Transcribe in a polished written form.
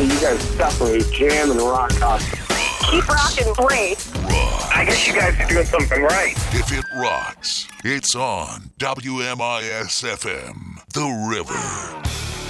that you guys separate jam and rock constantly. Keep rocking, Blaze. I guess you guys are doing something right. If it rocks, it's on WMIS-FM, The River.